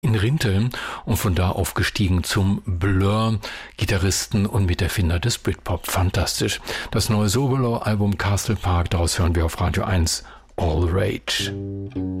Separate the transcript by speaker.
Speaker 1: in Rinteln und von da aufgestiegen zum Blur, Gitarristen und Miterfinder des Britpop. Fantastisch. Das neue Sobolor-Album Castle Park, daraus hören wir auf Radio 1 All Rage.